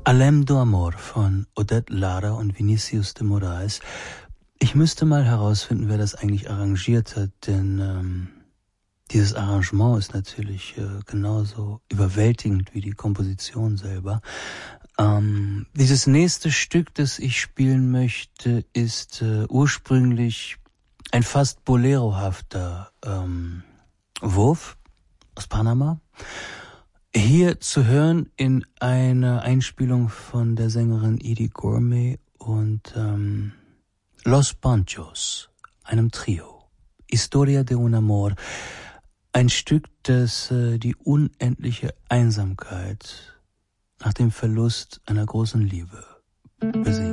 Além do Amor von Odette Lara und Vinicius de Moraes. Ich müsste mal herausfinden, wer das eigentlich arrangiert hat, denn dieses Arrangement ist natürlich genauso überwältigend wie die Komposition selber. Dieses nächste Stück, das ich spielen möchte, ist ursprünglich ein fast bolerohafter Wurf aus Panama. Hier zu hören in einer Einspielung von der Sängerin Edie Gourmet und Los Panchos, einem Trio. Historia de un Amor, ein Stück, das die unendliche Einsamkeit nach dem Verlust einer großen Liebe besingt.